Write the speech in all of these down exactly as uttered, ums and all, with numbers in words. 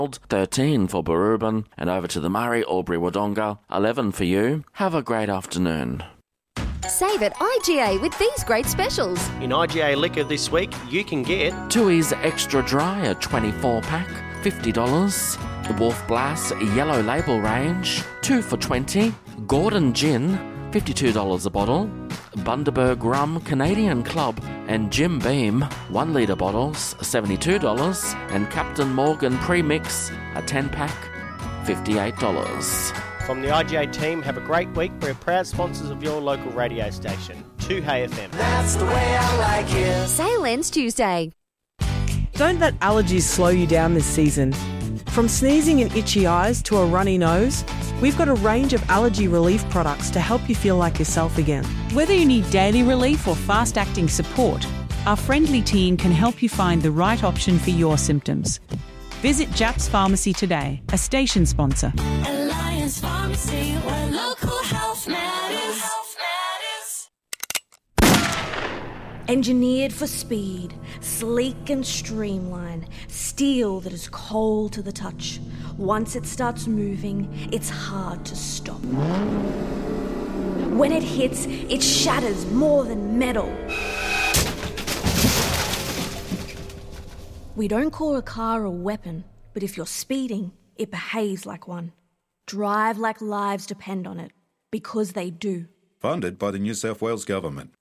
thirteen for Barubin, and over to the Murray, Albury Wodonga, eleven for you. Have a great afternoon. Save at I G A with these great specials. In I G A Liquor this week, you can get Tooheys Extra Dry, a twenty-four pack, fifty dollars. The Wolf Blass Yellow Label range, two for twenty dollars. Gordon Gin, fifty-two dollars a bottle. Bundaberg Rum Canadian Club and Jim Beam, one litre bottles, seventy-two dollars. And Captain Morgan Premix, a ten pack, fifty-eight dollars. From the I G A team, have a great week. We're proud sponsors of your local radio station, two Hey F M. That's the way I like it. Sale ends Tuesday. Don't let allergies slow you down this season. From sneezing and itchy eyes to a runny nose, we've got a range of allergy relief products to help you feel like yourself again. Whether you need daily relief or fast-acting support, our friendly team can help you find the right option for your symptoms. Visit Japs Pharmacy today, a station sponsor. Alliance Pharmacy, where local health matters. Health matters. Engineered for speed, sleek and streamlined, steel that is cold to the touch. Once it starts moving, it's hard to stop. When it hits, it shatters more than metal. We don't call a car a weapon, but if you're speeding, it behaves like one. Drive like lives depend on it, because they do. Funded by the New South Wales Government.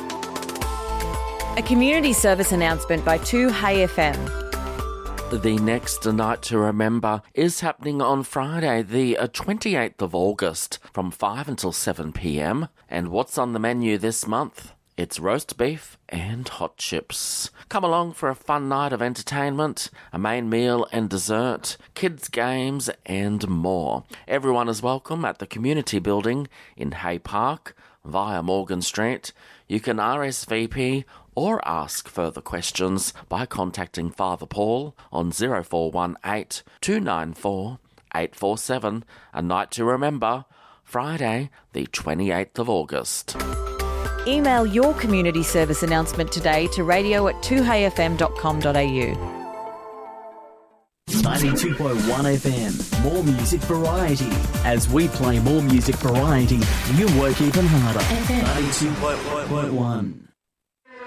A community service announcement by two Hey F M. The next night to remember is happening on Friday, the twenty-eighth of August, from five until seven p m. And what's on the menu this month? It's roast beef and hot chips. Come along for a fun night of entertainment, a main meal and dessert, kids' games and more. Everyone is welcome at the Community Building in Hay Park via Morgan Street. You can R S V P or ask further questions by contacting Father Paul on zero four one eight, two nine four, eight four seven. A night to remember, Friday the twenty-eighth of August. Email your community service announcement today to radio at two hey f m dot com dot a u. ninety-two point one F M, more music variety. As we play more music variety, you work even harder. ninety-two point one